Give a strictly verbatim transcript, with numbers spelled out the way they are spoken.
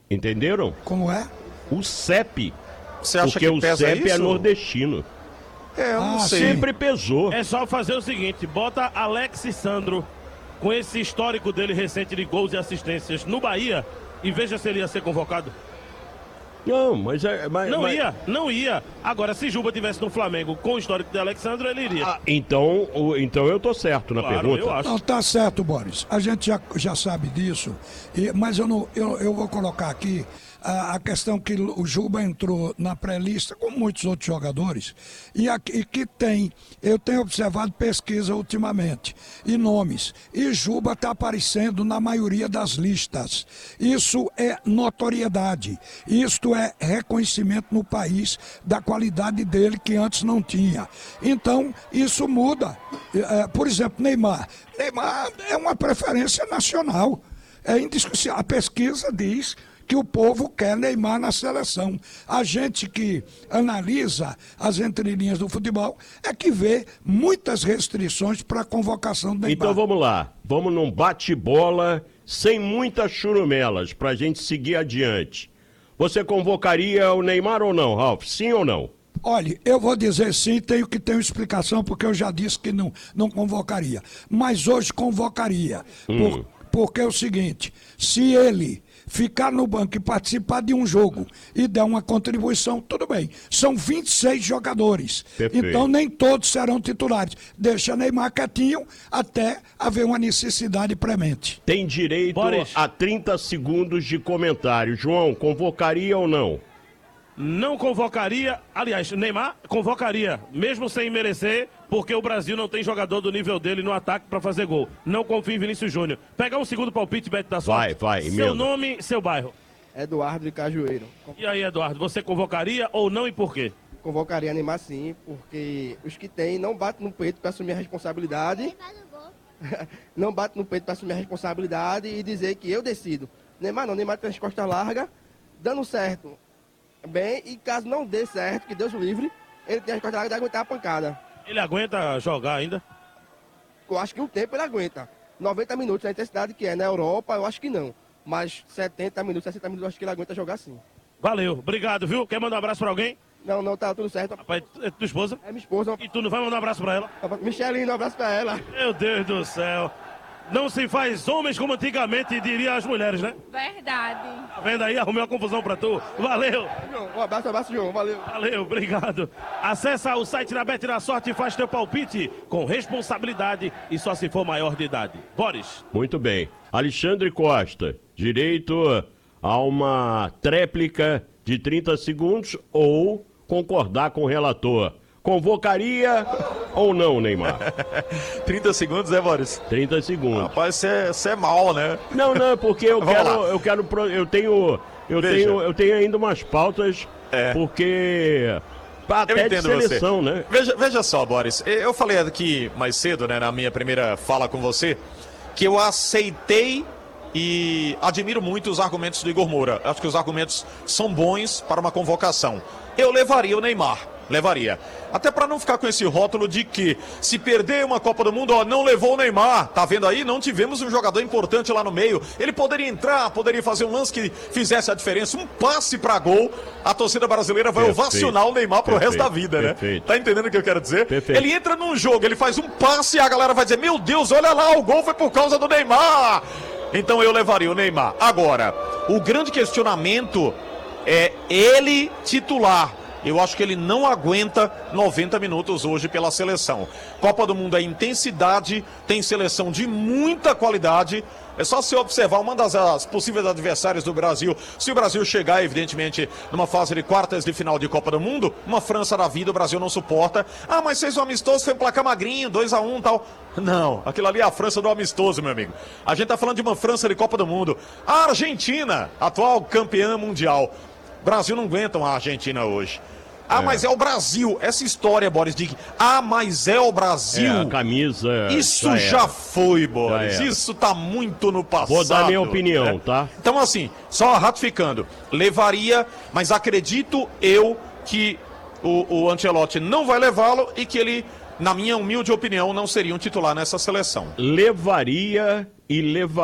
Entenderam? Como é? O C E P. Você acha porque que o pesa C E P isso? é nordestino. É, eu não Ah, sei. Sempre pesou. É só fazer o seguinte, bota Alex Sandro, com esse histórico dele recente de gols e assistências no Bahia, e veja se ele ia ser convocado. Não, mas é. Mas, Não mas... ia, não ia. Agora, se Juba tivesse no Flamengo com o histórico de Alexandre, ele iria. Ah, então, o- então eu tô certo na Claro, pergunta. eu acho. Não, tá certo, Boris. A gente já, já sabe disso, e- mas eu, não, eu, eu vou colocar aqui a, a questão que o Juba entrou na pré-lista, com muitos outros jogadores, e, aqui, e que tem, eu tenho observado pesquisa ultimamente, e nomes, e Juba está aparecendo na maioria das listas. Isso é notoriedade, isto é reconhecimento no país da qualidade dele que antes não tinha. Então, isso muda. É, por exemplo, Neymar. Neymar é uma preferência nacional. É indiscutível. A pesquisa diz que o povo quer Neymar na seleção. A gente que analisa as entrelinhas do futebol é que vê muitas restrições para a convocação do Neymar. Então vamos lá. Vamos num bate-bola sem muitas churumelas pra gente seguir adiante. Você convocaria o Neymar ou não, Ralf? Sim ou não? Olha, eu vou dizer sim, tenho que ter uma explicação, porque eu já disse que não, não convocaria. Mas hoje convocaria. Hum. Por, porque é o seguinte, se ele ficar no banco e participar de um jogo e der uma contribuição, tudo bem. São vinte e seis jogadores. Perfeito. Então nem todos serão titulares. Deixa Neymar quietinho até haver uma necessidade premente. Tem direito Boris. a trinta segundos de comentário. João, convocaria ou não? Não convocaria, aliás, Neymar convocaria, mesmo sem merecer, porque o Brasil não tem jogador do nível dele no ataque pra fazer gol. Não confio em Vinícius Júnior. Pegar um segundo palpite, Beto da Sorte. Vai, vai, Seu emenda. nome, seu bairro. Eduardo de Cajueiro. E aí, Eduardo, você convocaria ou não e por quê? Convocaria Neymar sim, porque os que tem não batem no peito para assumir a responsabilidade. Não batem no peito para assumir a responsabilidade e dizer que eu decido. Neymar não, Neymar tem as costas largas, dando certo. Bem, e caso não dê certo, que Deus o livre, ele tem as costas largas de aguentar a pancada. Ele aguenta jogar ainda? Eu acho que um tempo ele aguenta. noventa minutos, a intensidade que é na Europa, eu acho que não. Mas setenta minutos, sessenta minutos, eu acho que ele aguenta jogar sim. Valeu, obrigado, viu? Quer mandar um abraço pra alguém? Não, não, tá tudo certo. Rapaz, é tua esposa? É minha esposa. E tu não vai mandar um abraço pra ela? Michelina, um abraço pra ela. Meu Deus do céu. Não se faz homens como antigamente, diria as mulheres, né? Verdade. Tá vendo aí? Arrumei uma confusão pra tu. Valeu. Um abraço, um abraço, João. Valeu. Valeu, obrigado. Acessa o site da Bet da Sorte e faz teu palpite com responsabilidade e só se for maior de idade. Boris. Muito bem. Alexandre Costa, direito a uma tréplica de trinta segundos ou concordar com o relator. Convocaria ou não, Neymar? trinta segundos, né, Boris? trinta segundos. Rapaz, você é mal, né? Não, não, porque eu Vamos quero, lá. eu quero, pro- eu tenho, eu Veja. tenho, eu tenho ainda umas pautas, É. porque Eu até de entendo seleção, você. né? Veja, veja só, Boris, eu falei aqui mais cedo, né, na minha primeira fala com você, que eu aceitei e admiro muito os argumentos do Igor Moura. Acho que os argumentos são bons para uma convocação. Eu levaria o Neymar. Levaria. Até para não ficar com esse rótulo de que se perder uma Copa do Mundo, ó, não levou o Neymar. Tá vendo aí? Não tivemos um jogador importante lá no meio. Ele poderia entrar, poderia fazer um lance que fizesse a diferença. Um passe para gol. A torcida brasileira vai Perfeito. ovacionar o Neymar pro Perfeito. resto da vida, né? Perfeito. Tá entendendo o que eu quero dizer? Perfeito. Ele entra num jogo, ele faz um passe e a galera vai dizer: meu Deus, olha lá, o gol foi por causa do Neymar. Então eu levaria o Neymar. Agora, o grande questionamento é ele titular. Eu acho que ele não aguenta noventa minutos hoje pela seleção. Copa do Mundo é intensidade, tem seleção de muita qualidade. É só se observar uma das as possíveis adversárias do Brasil. Se o Brasil chegar, evidentemente, numa fase de quartas de final de Copa do Mundo, uma França da vida, o Brasil não suporta. Ah, mas fez um amistoso, foi um placar magrinho, dois a um e tal. Não, aquilo ali é a França do amistoso, meu amigo. A gente tá falando de uma França de Copa do Mundo. A Argentina, atual campeã mundial. O Brasil não aguenta uma Argentina hoje. Ah, É. mas é o Brasil. Essa história, Boris, de que, ah, mas é o Brasil. É, a camisa. Isso já já, era. foi, Boris. Já era. Isso tá muito no passado. Vou dar minha opinião, né? tá? Então, assim, só ratificando, levaria, mas acredito eu que o, o Ancelotti não vai levá-lo e que ele, na minha humilde opinião, não seria um titular nessa seleção. Levaria e levaria.